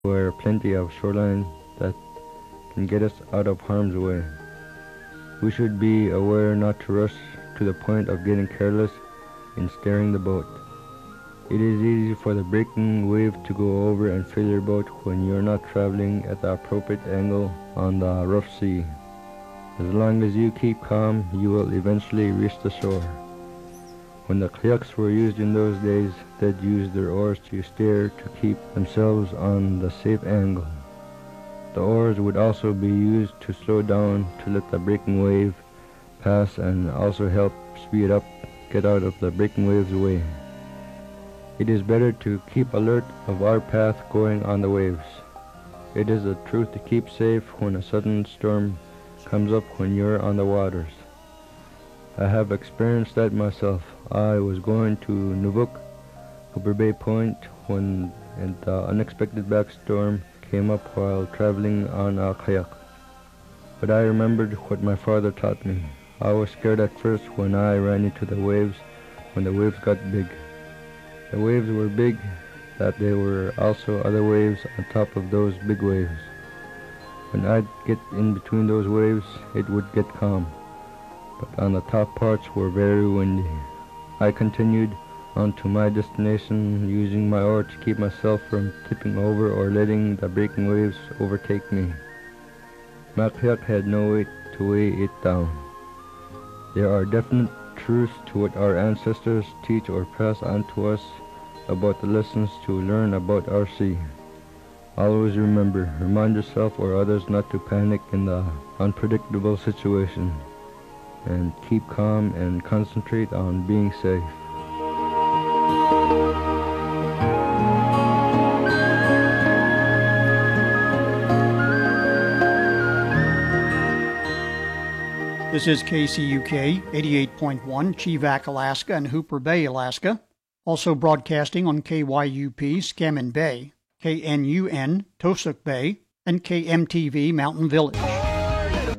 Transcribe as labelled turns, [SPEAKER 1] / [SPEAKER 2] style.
[SPEAKER 1] There are plenty of shoreline that can get us out of harm's way. We should be aware not to rush to the point of getting careless in steering the boat. It is easy for the breaking wave to go over and fill your boat when you're not traveling at the appropriate angle on the rough sea. As long as you keep calm, you will eventually reach the shore. When the kayaks were used in those days, they'd use their oars to steer to keep themselves on the safe angle. The oars would also be used to slow down to let the breaking wave pass and also help speed up, get out of the breaking wave's way. It is better to keep alert of our path going on the waves. It is the truth to keep safe when a sudden storm comes up when you're on the waters. I have experienced that myself. I was going to Nuvuk, Cooper Bay Point, when an unexpected backstorm came up while traveling on a kayak. But I remembered what my father taught me. I was scared at first when I ran into the waves when the waves got big. The waves were big, that there were also other waves on top of those big waves. When I'd get in between those waves, it would get calm, but on the top parts were very windy. I continued on to my destination, using my oar to keep myself from tipping over or letting the breaking waves overtake me. My kayak had no weight to weigh it down. There are definite truths to what our ancestors teach or pass on to us about the lessons to learn about our sea. Always remember, remind yourself or others not to panic in the unpredictable situation, and keep calm and concentrate on being safe.
[SPEAKER 2] This is KCUK 88.1 Chivak, Alaska and Hooper Bay, Alaska. Also broadcasting on KYUP Scammon Bay, KNUN Tosuk Bay, and KMTV Mountain Village.